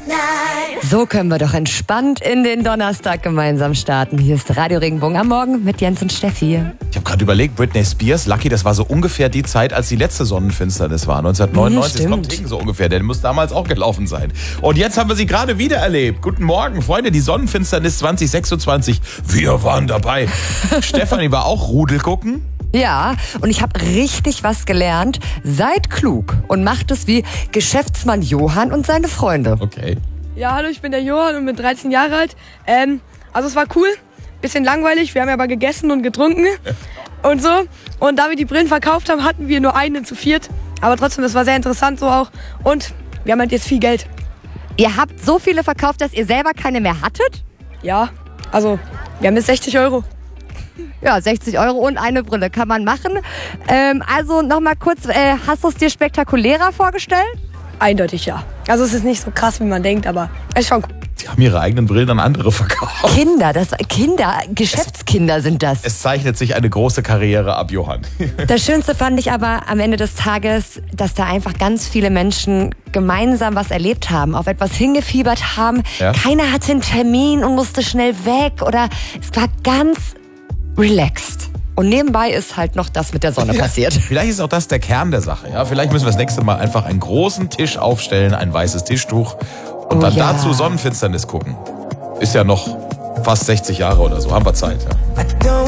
So können wir doch entspannt in den Donnerstag gemeinsam starten. Hier ist Radio Regenbogen am Morgen mit Jens und Steffi. Ich habe gerade überlegt, Britney Spears, Lucky, das war so ungefähr die Zeit, als die letzte Sonnenfinsternis war. 1999, das kommt hin so ungefähr. Der muss damals auch gelaufen sein. Und jetzt haben wir sie gerade wieder erlebt. Guten Morgen, Freunde, die Sonnenfinsternis 2026. Wir waren dabei. Stefanie war auch Rudel gucken. Ja, und ich habe richtig was gelernt. Seid klug und macht es wie Geschäftsmann Johann und seine Freunde. Okay. Ja, hallo, ich bin der Johann und bin 13 Jahre alt. Also es war cool, bisschen langweilig, wir haben ja aber gegessen und getrunken und so. Und da wir die Brillen verkauft haben, hatten wir nur einen zu viert. Aber trotzdem, das war sehr interessant so auch. Und wir haben halt jetzt viel Geld. Ihr habt so viele verkauft, dass ihr selber keine mehr hattet? Ja, also wir haben jetzt 60 Euro. Ja, 60 Euro und eine Brille kann man machen. Also nochmal kurz, hast du es dir spektakulärer vorgestellt? Eindeutig ja. Also es ist nicht so krass, wie man denkt, aber es ist schon cool. Die haben ihre eigenen Brillen an andere verkauft. Kinder, Geschäftskinder sind das. Es zeichnet sich eine große Karriere ab, Johann. Das Schönste fand ich aber am Ende des Tages, dass da einfach ganz viele Menschen gemeinsam was erlebt haben, auf etwas hingefiebert haben. Ja. Keiner hatte einen Termin und musste schnell weg oder es war ganz relaxed. Und nebenbei ist halt noch das mit der Sonne passiert. Vielleicht ist auch das der Kern der Sache. Ja? Vielleicht müssen wir das nächste Mal einfach einen großen Tisch aufstellen, ein weißes Tischtuch und dann dazu Sonnenfinsternis gucken. Ist ja noch fast 60 Jahre oder so, haben wir Zeit. Ja.